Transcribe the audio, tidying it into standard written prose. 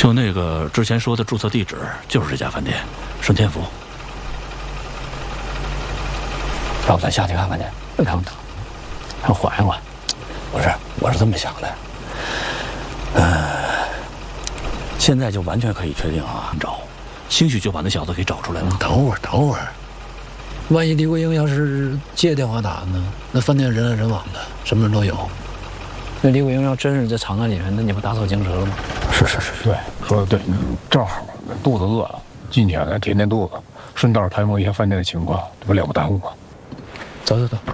就那个之前说的注册地址，就是这家饭店，顺天府。 要不咱下去看看去？ 看看，还缓一缓。 不是，我是这么想的。 现在就完全可以确定啊，找，兴许就把那小子给找出来了。 等会儿，万一李国英要是接电话打呢？那饭店人来人往的，什么人都有。那李国英要真是在场案里面，那你不打草惊蛇了吗？ 是，对，说的对，正好肚子饿了，进去呢填填肚子，顺道探摸一下饭店的情况，这不了不耽误吗？ 走。